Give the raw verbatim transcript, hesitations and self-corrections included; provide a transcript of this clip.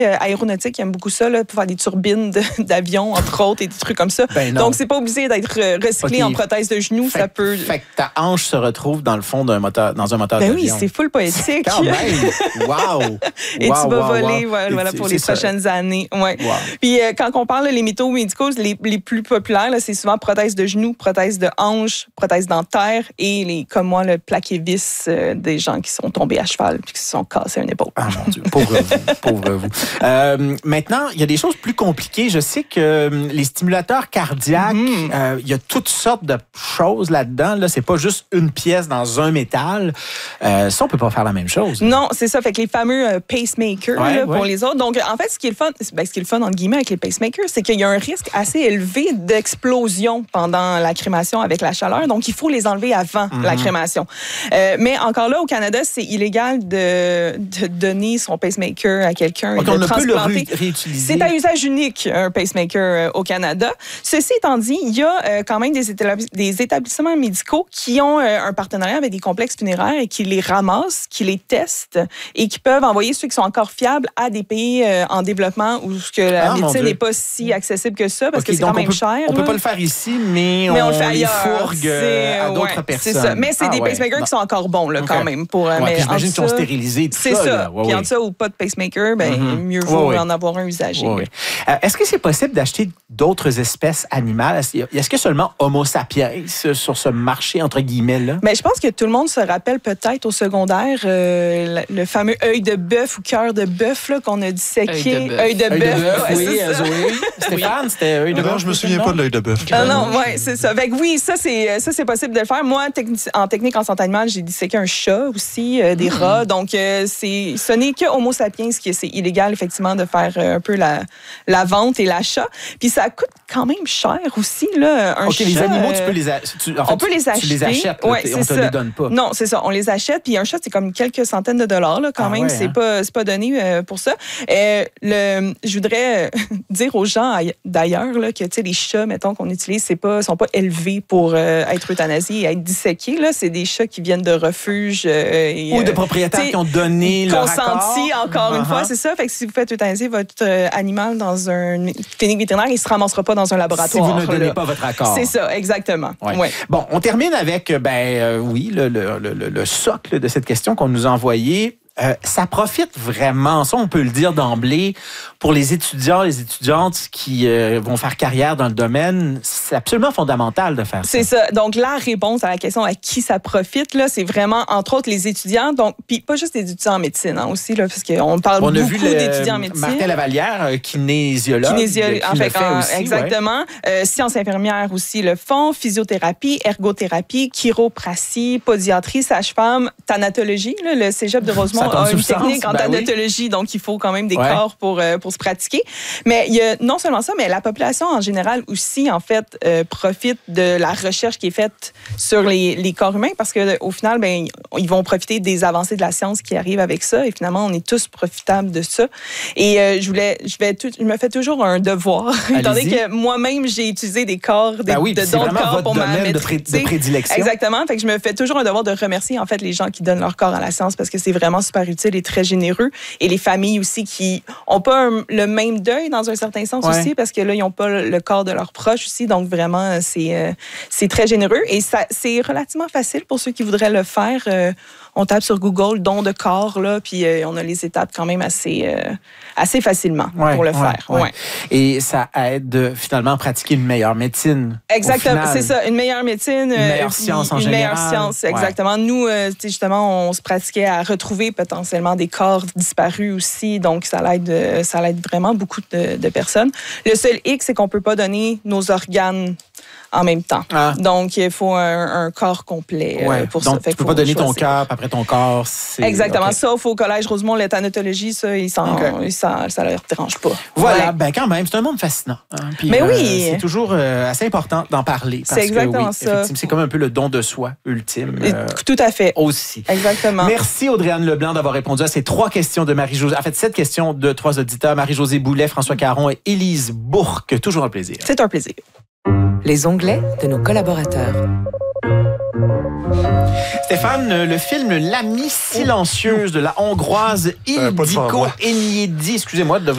euh, aéronautique qui aiment beaucoup ça, là, pour faire des turbines de, d'avion, entre autres, et des trucs comme ça. Ben Donc, c'est pas obligé d'être recyclé okay. en prothèse de genou. Fait, ça peut... fait que ta hanche se retrouve dans le fond d'un moteur, dans un moteur ben d'avion. Oui, c'est full poétique. Quand même! Wow! Et wow, tu vas wow, voler, wow. voilà, voilà pour les ça. prochaines années. Ouais. Wow. Puis euh, quand on parle des métaux médicaux, les, les plus populaires, là, c'est souvent prothèse de genou, prothèse de hanche, prothèse dentaire et les, comme moi, le plaqué vis euh, des gens qui sont tombés à cheval puis qui se sont cassés une épaule. Ah mon Dieu, pauvre vous, pauvre vous. Euh, maintenant, il y a des choses plus compliquées. Je sais que les stimulateurs cardiaques, mm. euh, il y a toutes sortes de choses là-dedans. Là, c'est pas juste une pièce dans un métal. Euh, ça, on peut pas faire la même chose. Là. Non, c'est ça. Fait que les fameux euh, pacemakers ouais, là, ouais. pour les autres. Donc, en fait, ce qui est le fun, ben, ce qui est le fun entre guillemets avec les pacemakers, c'est qu'il y a un risque assez élevé d'explosion pendant la crémation avec la chaleur. Donc, il faut les enlever avant mm-hmm. la crémation. Euh, mais encore là, au Canada, c'est illégal de, de donner son pacemaker à quelqu'un et de on ne transplanter. Peut le ré- réutiliser. C'est à usage unique, un pacemaker euh, au Canada. Ceci étant dit, il y a euh, quand même des, établis- des établissements médicaux qui ont euh, un partenariat avec des complexes funéraires et qui les ramassent, qui les testent et qui peuvent envoyer ceux qui sont encore fiables à des pays euh, en développement où que la ah, médecine n'est pas si accessible que ça parce okay, que c'est quand même peut, cher. On ne peut là. pas le faire ici, mais, mais on, on le fait les ailleurs. fourgue à d'autres ouais, personnes. C'est ça. Mais c'est ah, des ouais. pacemakers non. qui sont encore bons là, okay. quand même. Pour, ouais, mais j'imagine qu'ils sont stérilisés. Tout c'est ça. ça. Ouais, puis ouais. entre ça ou pas de pacemaker, ben, mm-hmm. mieux vaut ouais, en avoir un usagé. Ouais, ouais. Euh, est-ce que c'est possible d'acheter d'autres espèces animales? Est-ce, est-ce que seulement Homo sapiens sur ce marché, entre guillemets, là? Ben, je pense que tout le monde se rappelle peut-être au secondaire euh, le, le fameux œil de bœuf ou cœur de bœuf là, qu'on a disséqué. Œil de bœuf. Oui, Zoé. Stéphane, c'était œil de bœuf. Non, je me souviens pas de l'œil de bœuf. Ah non, oui, c'est ça. Fait que oui, ça c'est, ça, c'est possible de le faire. Moi, techni- en technique en santé animale, j'ai disséqué un chat aussi, euh, des mmh. rats. Donc, euh, c'est, ce n'est que Homo sapiens qui c'est illégal, effectivement, de faire euh, un peu la, la vente et l'achat. Puis ça coûte quand même cher aussi, là, un OK, chat. les animaux, tu peux les acheter. En fait, on peut les acheter. Tu les achètes, ouais, on ne te ça. les donne pas. Non, c'est ça. On les achète. Puis un chat, c'est comme quelques centaines de dollars, là, quand ah, même. Ouais, c'est, hein? pas, c'est pas donné euh, pour ça. Euh, le, je voudrais dire aux gens d'ailleurs là, que les chats, mettons, qu'on utilise, c'est pas, sont pas élevés pour euh, être euthanasiés et être disséqués. Là. C'est des chats qui viennent de refuges. Euh, et, Ou de propriétaires qui ont donné leur accord. Consenti, encore uh-huh. une fois, c'est ça. Fait que si vous faites euthanasier votre euh, animal dans une clinique vétérinaire, il ne se ramassera pas dans un laboratoire. Si vous ne donnez là. pas votre accord. C'est ça, exactement. Ouais. Ouais. Bon, on termine avec, ben euh, oui, le, le, le, le socle de cette question qu'on nous a envoyée. Euh, ça profite vraiment, ça on peut le dire d'emblée, pour les étudiants, les étudiantes qui euh, vont faire carrière dans le domaine. C'est absolument fondamental de faire ça. C'est ça. Donc la réponse à la question à qui ça profite, là, c'est vraiment entre autres les étudiants. Donc puis pas juste les étudiants en médecine hein, aussi là, parce qu'on parle on beaucoup a vu le, d'étudiants en médecine. Martin Lavallière, euh, kinésiologue, kinésiologue, en fait, en, aussi, exactement. Ouais. Euh, sciences infirmières aussi le font, physiothérapie, ergothérapie, chiropratie, podiatrie, sage-femme, thanatologie. Là, le cégep de Rosemont a une technique en ben thanatologie, oui. donc il faut quand même des ouais. corps pour, euh, pour se pratiquer. Mais il y a non seulement ça, mais la population en général aussi, en fait, euh, profite de la recherche qui est faite sur les, les corps humains parce qu'au final, ben, ils vont profiter des avancées de la science qui arrivent avec ça et finalement, on est tous profitables de ça. Et euh, je voulais, je vais tout, je me fais toujours un devoir, étant donné que moi-même, j'ai utilisé des corps, des, ben oui, de d'autres corps pour ma domaine de, pré- de prédilection. Exactement. Fait que je me fais toujours un devoir de remercier, en fait, les gens qui donnent leur corps à la science parce que c'est vraiment super utile et très généreux. Et les familles aussi qui n'ont pas un, le même deuil dans un certain sens ouais. aussi, parce que là, ils n'ont pas le, le corps de leurs proches aussi. Donc, vraiment, c'est, euh, c'est très généreux. Et ça, c'est relativement facile pour ceux qui voudraient le faire. Euh, on tape sur Google « don de corps », là, puis euh, on a les étapes quand même assez, euh, assez facilement ouais, pour le ouais, faire. Ouais. Ouais. Et ça aide euh, finalement à pratiquer une meilleure médecine. Exactement, c'est ça, une meilleure médecine. Une meilleure euh, science en une général. Une meilleure science, exactement. Ouais. Nous, euh, justement, on se pratiquait à retrouver potentiellement des corps disparus aussi, donc ça l'aide, ça l'aide vraiment beaucoup de, de personnes. Le seul hic, c'est qu'on ne peut pas donner nos organes en même temps. Ah. Donc, il faut un, un corps complet ouais. pour donc, ça. Fait tu ne peux pas donner choisir. Ton cœur, après ton corps. C'est... Exactement. Okay. Sauf au Collège Rosemont, la thanatologie, ça, ils s'en, okay. ils s'en, ça ne leur dérange pas. Voilà. Ouais. Ben quand même, c'est un monde fascinant. Hein? Puis, Mais euh, oui. C'est toujours euh, assez important d'en parler. Parce c'est exactement que, oui, ça. C'est comme un peu le don de soi ultime. Euh, Tout à fait. Aussi. Exactement. Merci Audrey-Anne Leblanc d'avoir répondu à ces trois questions de Marie-Josée. En fait, sept questions de trois auditeurs. Marie-Josée Boulet, François Caron et Élise Bourque. Toujours un plaisir. C'est un plaisir. Les onglets de nos collaborateurs. Stéphane, le film L'amie silencieuse de la hongroise Ildiko Enyedi, excusez-moi de